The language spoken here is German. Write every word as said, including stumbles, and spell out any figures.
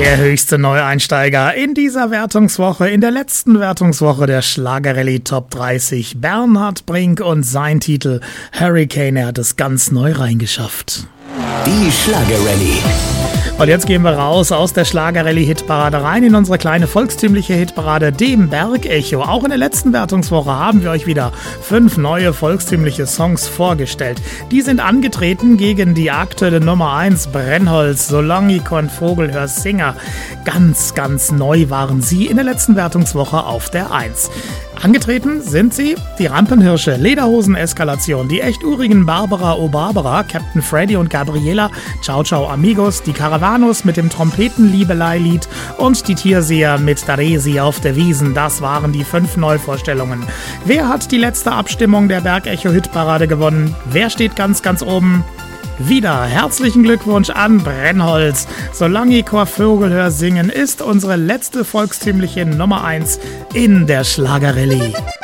Der höchste Neueinsteiger in dieser Wertungswoche, in der letzten Wertungswoche der Schlagerrallye Top dreißig. Bernhard Brink und sein Titel Hurricane, er hat es ganz neu reingeschafft. Die Schlagerrallye. Und jetzt gehen wir raus aus der Schlagerrallye-Hitparade rein in unsere kleine volkstümliche Hitparade, dem Bergecho. Auch in der letzten Wertungswoche haben wir euch wieder fünf neue volkstümliche Songs vorgestellt. Die sind angetreten gegen die aktuelle Nummer eins Brennholz, Solange ich kein Vogel hör Singer. Ganz, ganz neu waren sie in der letzten Wertungswoche auf der eins. Angetreten sind sie die Rampenhirsche, Lederhosen-Eskalation, die echt urigen Barbara O Barbara, Captain Freddy und Gabriela, Ciao Ciao Amigos, die Caravanos mit dem Trompeten-Liebelei-Lied und die Tierseher mit Daresi auf der Wiesen. Das waren die fünf Neuvorstellungen. Wer hat die letzte Abstimmung der Bergecho-Hitparade gewonnen? Wer steht ganz, ganz oben? Wieder herzlichen Glückwunsch an Brennholz. Solange ich kein Vogel hör singen ist unsere letzte volkstümliche Nummer eins in der Schlagerrallye.